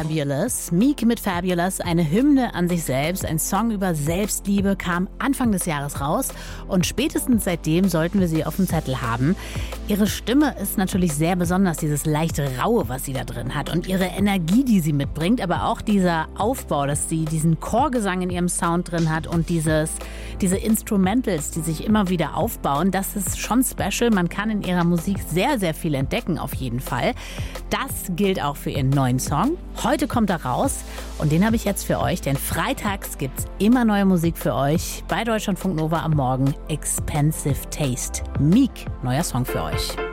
Fabulous. Meek mit Fabulous, eine Hymne an sich selbst, ein Song über Selbstliebe, kam Anfang des Jahres raus und spätestens seitdem sollten wir sie auf dem Zettel haben. Ihre Stimme ist natürlich sehr besonders, dieses leicht Raue, was sie da drin hat und ihre Energie, die sie mitbringt, aber auch dieser Aufbau, dass sie diesen Chorgesang in ihrem Sound drin hat und diese Instrumentals, die sich immer wieder aufbauen, das ist schon special. Man kann in ihrer Musik sehr, sehr viel entdecken, auf jeden Fall. Das gilt auch für ihren neuen Song. Heute kommt er raus und den habe ich jetzt für euch, denn freitags gibt's immer neue Musik für euch bei Deutschlandfunk Nova am Morgen. Expensive Taste. Meek, neuer Song für euch.